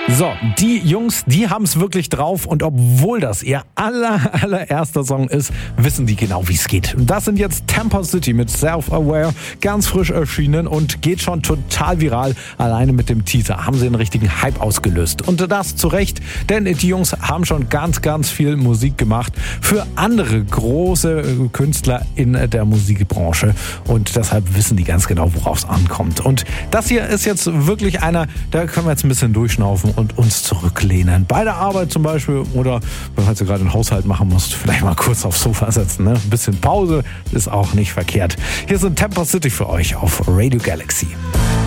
So, die Jungs, die haben es wirklich drauf und obwohl das ihr allererster Song ist, wissen die genau, wie es geht. Und das sind jetzt Tampa City mit Self-Aware, ganz frisch erschienen und geht schon total viral. Alleine mit dem Teaser haben sie einen richtigen Hype ausgelöst. Und das zu Recht, denn die Jungs haben schon ganz viel Musik gemacht für andere große Künstler in der Musikbranche und deshalb wissen die ganz genau, worauf es ankommt. Und das hier ist jetzt wirklich einer, da können wir jetzt ein bisschen durchschnaufen und uns zurücklehnen. Bei der Arbeit zum Beispiel oder falls du gerade einen Haushalt machen musst, vielleicht mal kurz aufs Sofa setzen. Ne? Ein bisschen Pause ist auch nicht verkehrt. Hier sind Tampa City für euch auf Radio Galaxy.